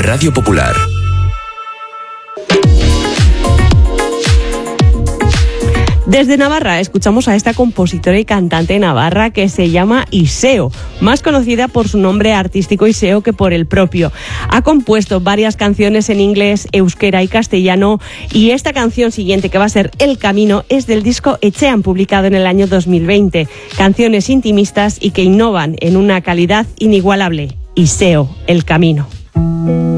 Radio Popular. Desde Navarra escuchamos a esta compositora y cantante navarra que se llama Iseo, más conocida por su nombre artístico Iseo que por el propio. Ha compuesto varias canciones en inglés, euskera y castellano, y esta canción siguiente, que va a ser El Camino, es del disco Etxean, publicado en el año 2020. Canciones intimistas y que innovan en una calidad inigualable. Iseo, El Camino.